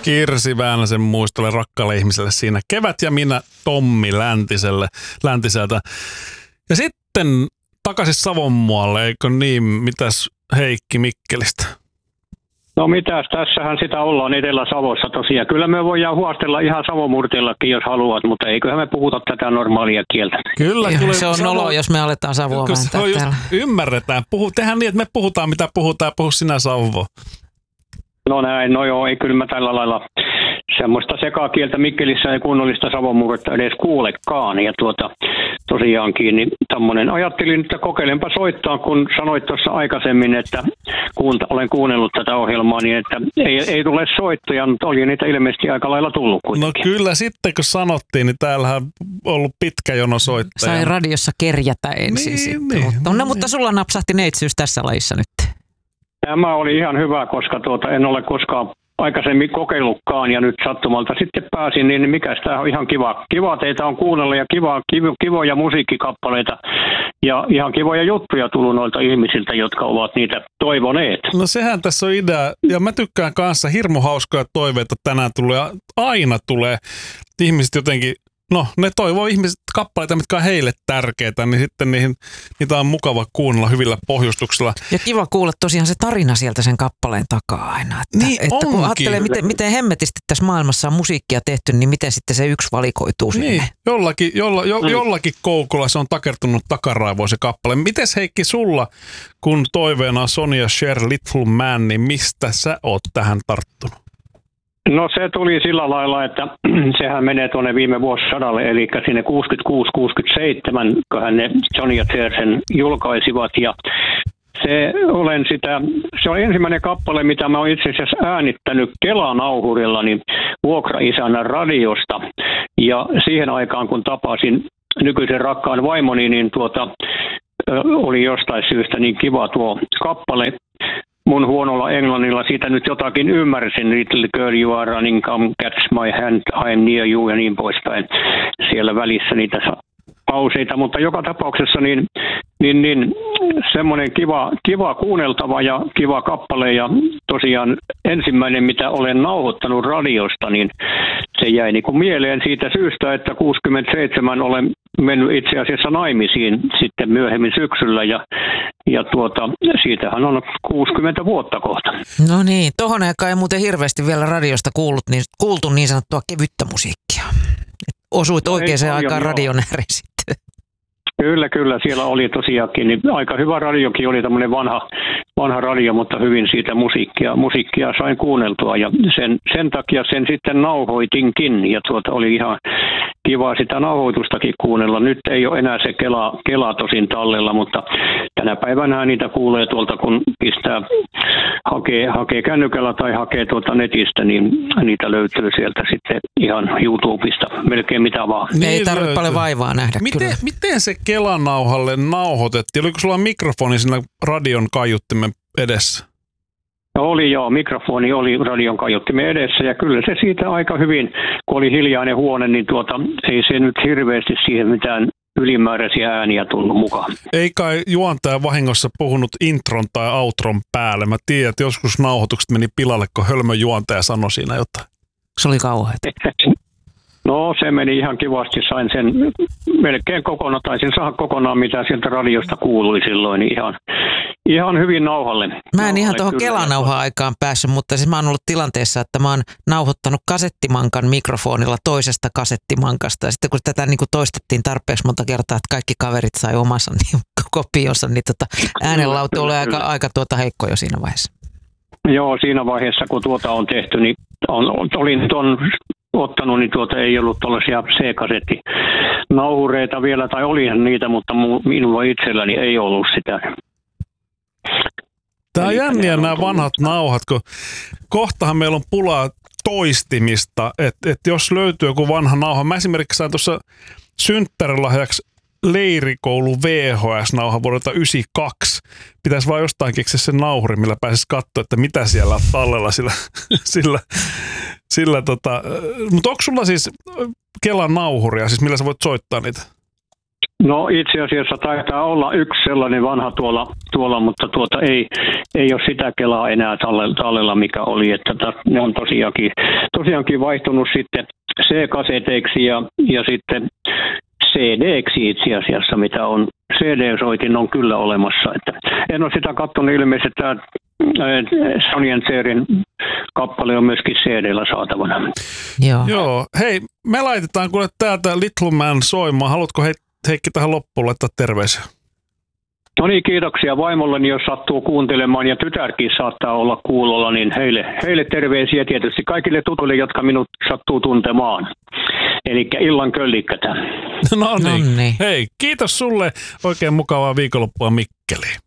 Kirsi Väänäsen muistolle rakkaalle ihmiselle siinä. Kevät ja minä Tommi Läntiseltä. Ja sitten takaisin Savonmualle, eikö niin? Mitäs Heikki Mikkelistä? No mitäs, tässähän sitä ollaan Etelä-Savossa tosiaan. Kyllä me voidaan huostella ihan savomurteellakin, jos haluat, mutta eiköhän me puhuta tätä normaalia kieltä. Kyllä. Se on noloa, jos me aletaan Savoa vääntää täällä. Ymmärretään. Tehdään niin, että me puhutaan mitä puhutaan, puhu sinä Savo. No näin, no joo, ei kyllä mä tällä lailla semmoista sekakieltä Mikkelissä ei kunnollista savomurretta edes kuulekaan. Ja tosiaankin, niin tommonen, ajattelin, että kokeilenpa soittaa, kun sanoit tuossa aikaisemmin, että olen kuunnellut tätä ohjelmaa, niin että ei tule soittoja, mutta oli niitä ilmeisesti aika lailla tullut kuitenkin. No kyllä sitten, kun sanottiin, niin täällähän on ollut pitkä jono soittaja. Sai radiossa kerjätä ensin sitten. Mutta sulla napsahti neitsyys tässä lajissa nyt. Tämä oli ihan hyvä, koska en ole koskaan aikaisemmin kokeillutkaan ja nyt sattumalta sitten pääsin, niin mikäs tämä on ihan kiva. Kiva teitä on kuunnella ja kivoja musiikkikappaleita ja ihan kivoja juttuja tullut noilta ihmisiltä, jotka ovat niitä toivoneet. No sehän tässä on idea ja mä tykkään kanssa hirmu hauskoja toiveita tänään tulee. Aina tulee ihmiset jotenkin. No, ne toivoo ihmiset kappaleita, mitkä on heille tärkeitä, niin sitten niitä on mukava kuunnella hyvillä pohjustuksilla. Ja kiva kuulla tosiaan se tarina sieltä sen kappaleen takaa aina. Että kun ajattelee, miten hemmetisti tässä maailmassa on musiikkia tehty, niin miten sitten se yksi valikoituu sinne. Niin, jollakin koukulla se on takertunut takaraivoon se kappale. Mites Heikki sulla, kun toiveena on Sonja Cher Little Man, niin mistä sä oot tähän tarttunut? No se tuli sillä lailla, että sehän menee tuonne viime vuosisadalle, eli sinne 66-67, kun ne Sonja Cher sen julkaisivat. Ja se oli ensimmäinen kappale, mitä mä oon itse asiassa äänittänyt Kela-nauhurillani vuokraisännän radiosta. Ja siihen aikaan, kun tapasin nykyisen rakkaan vaimoni, niin oli jostain syystä niin kiva tuo kappale. Mun huonolla englannilla siitä nyt jotakin ymmärsin. Little girl, you are running, come catch my hand, I'm near you ja niin poispäin. Siellä välissä niitä pauseita, mutta joka tapauksessa niin semmoinen kiva kuunneltava ja kiva kappale ja tosiaan ensimmäinen, mitä olen nauhoittanut radiosta, niin se jäi niin kuin mieleen siitä syystä, että 67 olen mennyt itse asiassa naimisiin sitten myöhemmin syksyllä ja siitähän on 60 vuotta kohta. No niin, tohon aikaan ei muuten hirveästi vielä radiosta kuultu niin sanottua kevyttä musiikkia. Osuit oikeaan aikaan radion ääreen sitten. Kyllä, siellä oli tosiaankin, niin aika hyvä radiokin oli tämmöinen vanha radio, mutta hyvin siitä musiikkia sain kuunneltua ja sen takia sen sitten nauhoitinkin ja oli ihan kiva sitä nauhoitustakin kuunnella. Nyt ei ole enää se Kela tosin tallella, mutta tänä päivänä niitä kuulee tuolta, kun hakee kännykällä tai hakee netistä, niin niitä löytyy sieltä sitten ihan YouTubesta, melkein mitä vaan. Ei tarvitse paljon vaivaa nähdä. Miten se Kelanauhalle nauhoitettiin? Oliko sulla mikrofoni siinä radion kaiuttimen edessä? Oli joo, mikrofoni oli radion kaiuttimen edessä ja kyllä se siitä aika hyvin, kun oli hiljainen huone, niin ei se nyt hirveästi siihen mitään ylimääräisiä ääniä tullut mukaan. Ei kai juontaja vahingossa puhunut intron tai outron päälle. Mä tiedän, että joskus nauhoitukset meni pilalle, kun hölmö juontaja sanoi siinä jotain. Se oli kauheata. No se meni ihan kivasti, sain sen melkein kokonaan, taisin saada kokonaan mitä sieltä radiosta kuului silloin, niin ihan hyvin nauhalle. Mä en ihan tuohon Kelanauhaan aikaan päässyt, mutta siis mä oon ollut tilanteessa, että mä oon nauhoittanut kasettimankan mikrofonilla toisesta kasettimankasta ja sitten kun tätä niin kuin toistettiin tarpeeksi monta kertaa, että kaikki kaverit sai omassa kopionsa, niin äänenlautu oli aika heikko jo siinä vaiheessa. Joo, siinä vaiheessa kun on tehty, niin olin tuon ottanut, niin ei ollut tuollaisia C-kasettinauhureita vielä, tai olihan niitä, mutta minulla itselläni ei ollut sitä. Tämä on jänniä nämä vanhat nauhat, kun kohtahan meillä on pulaa toistimista, että jos löytyy joku vanha nauha. Mä esimerkiksi sain tuossa synttärilahjaksi leirikoulu VHS-nauha vuodelta 1992. Pitäisi vaan jostain keksiä se nauhuri, millä pääsisi katsoa, että mitä siellä on tallella mutta onko sulla siis Kelan nauhuria, siis millä sä voit soittaa niitä? No itse asiassa taitaa olla yksi sellainen vanha tuolla mutta ei ole sitä kelaa enää tallella, mikä oli, että ne on tosiaankin vaihtunut sitten C-kaseteiksi ja sitten CD-ksi itse asiassa, mitä on CD-soitin on kyllä olemassa. Että en ole sitä katsonut, ilmeisesti tämä Sonny & Sherin kappale on myöskin CD-llä saatavana. Joo. Hei, me laitetaan kuule täältä Little Man soimaan. Haluatko Heikki tähän loppuun laittaa terveisiä? No niin, kiitoksia vaimolleni, jos sattuu kuuntelemaan ja tytärkin saattaa olla kuulolla, niin heille terveisiä tietysti kaikille tutuille, jotka minut sattuu tuntemaan. Eli illan köllikkätä. No niin. Hei, kiitos sulle. Oikein mukavaa viikonloppua Mikkeliin.